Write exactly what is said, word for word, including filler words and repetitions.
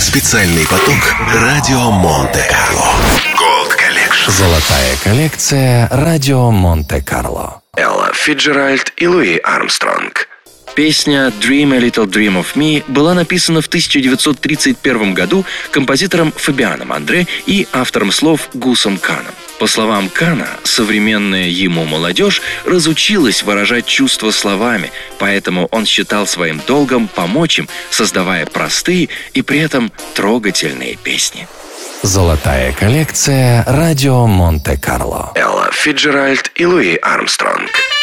Специальный поток радио Монте-Карло. Gold Collection. Золотая коллекция радио Монте-Карло. Элла Фицджеральд и Луи Армстронг. Песня «Dream a Little Dream of Me» была написана в тысяча девятьсот тридцать первом году композитором Фабианом Андре и автором слов Гусом Каном. По словам Кана, современная ему молодежь разучилась выражать чувства словами, поэтому он считал своим долгом помочь им, создавая простые и при этом трогательные песни. Золотая коллекция радио Монте-Карло. Элла Фицджеральд и Луи Армстронг.